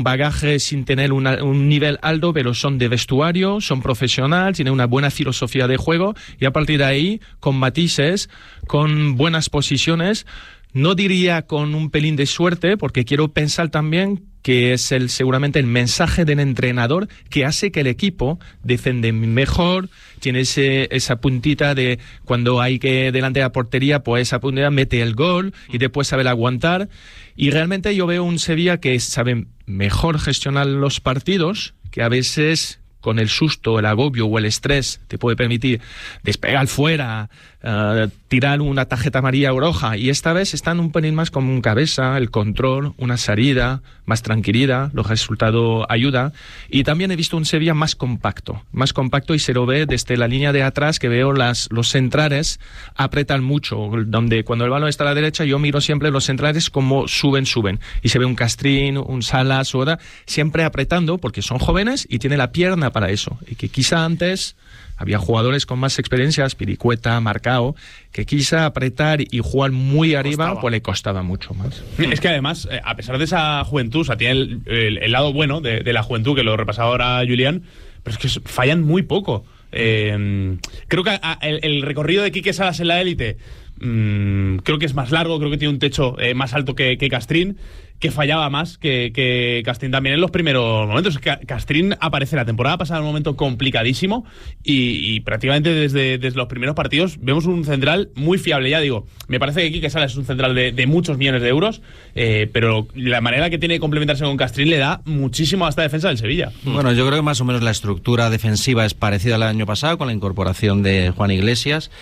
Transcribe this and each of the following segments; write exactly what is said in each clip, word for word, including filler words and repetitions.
bagaje sin tener una, un nivel alto, pero son de vestuario, son profesionales, tienen una buena filosofía de juego y a partir de ahí, con matices, con buenas posiciones, no diría con un pelín de suerte, porque quiero pensar también que es el seguramente el mensaje del entrenador que hace que el equipo defiende mejor, tiene ese, esa puntita de cuando hay que delante de la portería, pues esa puntita mete el gol y después sabe aguantar. Y realmente yo veo un Sevilla que sabe mejor gestionar los partidos, que a veces con el susto, el agobio o el estrés te puede permitir despegar fuera, uh, tirar una tarjeta amarilla o roja, y esta vez están un pelín más con cabeza, el control, una salida, más tranquilidad, los resultados ayudan, y también he visto un Sevilla más compacto, más compacto y se lo ve desde la línea de atrás, que veo las, los centrales apretan mucho, donde cuando el balón está a la derecha yo miro siempre los centrales como suben, suben, y se ve un Castrín, un Salas, Oda, siempre apretando porque son jóvenes y tiene la pierna para eso, y que quizá antes había jugadores con más experiencias, Piricueta, Marcao, que quizá apretar y jugar muy arriba, costaba. Pues le costaba mucho más. Es que además, a pesar de esa juventud, o sea, tiene el, el, el lado bueno de, de la juventud, que lo repasaba ahora Julián, pero es que fallan muy poco. Eh, creo que a, el, el recorrido de Quique Salas en la élite mmm, creo que es más largo, creo que tiene un techo eh, más alto que, que Castrín, que fallaba más que, que Castrín también en los primeros momentos. Castrín aparece la temporada pasada en un momento complicadísimo y, y prácticamente desde, desde los primeros partidos vemos un central muy fiable. Ya digo, me parece que Quique Salas es un central de, de muchos millones de euros, eh, pero la manera que tiene de complementarse con Castrín le da muchísimo a esta defensa del Sevilla. Bueno, yo creo que más o menos la estructura defensiva es parecida al año pasado, con la incorporación de Juan Iglesias.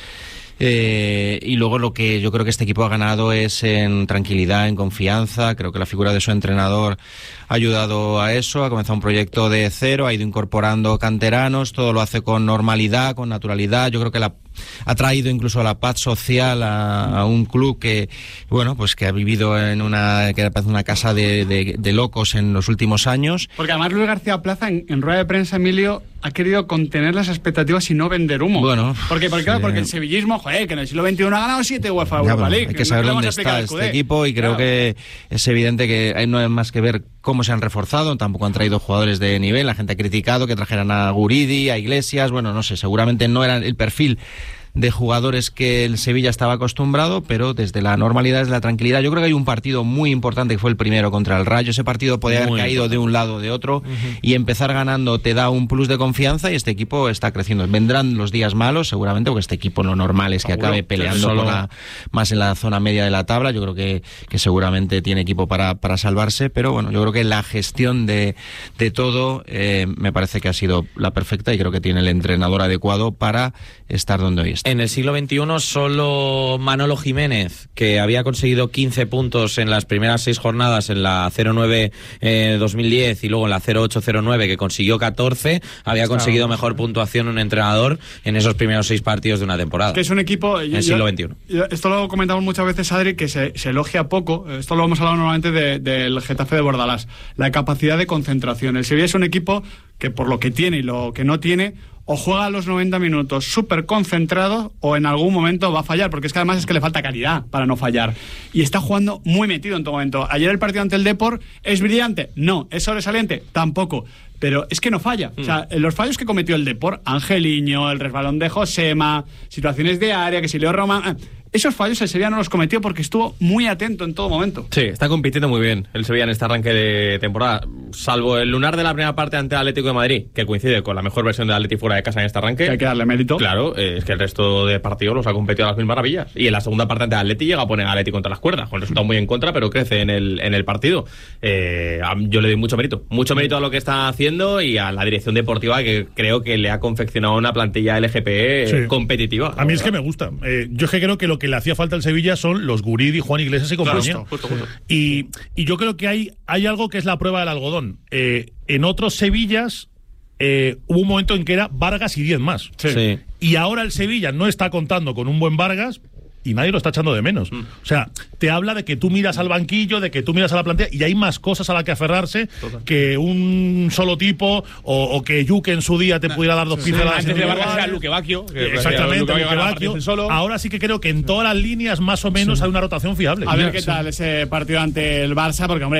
Eh, y luego lo que yo creo que este equipo ha ganado es en tranquilidad, en confianza. Creo que la figura de su entrenador ha ayudado a eso, ha comenzado un proyecto de cero, ha ido incorporando canteranos, todo lo hace con normalidad, con naturalidad. Yo creo que la, ha traído incluso la paz social a, a un club que, bueno, pues que ha vivido en una, que parece una casa de, de, de locos en los últimos años. Porque además Luis García Plaza en, en rueda de prensa, Emilio, ha querido contener las expectativas y no vender humo. Bueno, porque, porque, claro, sí. porque el sevillismo, joder, que en el siglo veintiuno ha ganado siete UEFA Europa bueno, League. hay que saber no dónde está este equipo y creo claro. que es evidente que hay no hay más que ver cómo se han reforzado. Tampoco han traído jugadores de nivel. La gente ha criticado que trajeran a Guridi, a Iglesias. Bueno, no sé, seguramente no era el perfil de jugadores que el Sevilla estaba acostumbrado, pero desde la normalidad, desde la tranquilidad. Yo creo que hay un partido muy importante que fue el primero contra el Rayo. Ese partido podía haber muy caído importante. De un lado o de otro, uh-huh. y empezar ganando te da un plus de confianza y este equipo está creciendo. Vendrán los días malos seguramente, porque este equipo lo normal es que Seguro. acabe peleando Solo... por la, más en la zona media de la tabla. Yo creo que, que seguramente tiene equipo para, para salvarse, pero bueno, yo creo que la gestión de, de todo eh, me parece que ha sido la perfecta y creo que tiene el entrenador adecuado para estar donde hoy está. En el siglo veintiuno solo Manolo Jiménez, que había conseguido quince puntos en las primeras seis jornadas en la cero nueve dos mil diez y luego en la cero ocho cero nueve, que consiguió catorce, había Está conseguido bueno. mejor puntuación un entrenador en esos primeros seis partidos de una temporada. Que es un equipo... En el siglo veintiuno. Yo, esto lo comentamos muchas veces, Adri, que se, se elogia poco. Esto lo hemos hablado normalmente de, del Getafe de Bordalás. La capacidad de concentración. El Sevilla es un equipo que por lo que tiene y lo que no tiene... o juega a los noventa minutos súper concentrado o en algún momento va a fallar, porque es que además es que le falta calidad para no fallar. Y está jugando muy metido en todo momento. Ayer el partido ante el Depor, ¿es brillante? No. ¿Es sobresaliente? Tampoco. Pero es que no falla. Mm. O sea, los fallos que cometió el Depor, Angeliño, el resbalón de Josema, situaciones de área, que si Leo Román... Esos fallos el Sevilla no los cometió porque estuvo muy atento en todo momento. Sí, está compitiendo muy bien el Sevilla en este arranque de temporada. Salvo el lunar de la primera parte ante el Atlético de Madrid, que coincide con la mejor versión del Atlético fuera de casa en este arranque. Que hay que darle mérito. Claro, eh, es que el resto de partidos los ha competido a las mil maravillas. Y en la segunda parte ante el Atlético llega a poner al Atlético contra las cuerdas, con el resultado muy en contra, pero crece en el, en el partido. Eh, yo le doy mucho mérito. Mucho mérito a lo que está haciendo y a la dirección deportiva, que creo que le ha confeccionado una plantilla L G P sí. competitiva. A mí es que me gusta. Eh, yo es que creo que lo que le hacía falta al Sevilla son los Guridi, Juan Iglesias y compañía. Claro, justo, justo, justo. Y, y yo creo que hay, hay algo que es la prueba del algodón. Eh, en otros Sevillas eh, hubo un momento en que era Vargas y diez más. Sí. Sí. Y ahora el Sevilla no está contando con un buen Vargas y nadie lo está echando de menos. Mm. O sea, te habla de que tú miras al banquillo, de que tú miras a la plantilla y hay más cosas a las que aferrarse Total. que un solo tipo o, o que Yuke en su día te pudiera dar dos sí, pinceladas. Antes de Vargas era Luque Bacchio. Exactamente, Luque Bacchio. Solo. Ahora sí que creo que en todas las líneas más o menos sí. hay una rotación fiable. A ver qué sí. tal ese partido ante el Barça, porque hombre...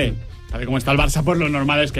tal y como está el Barça, pues lo normal es que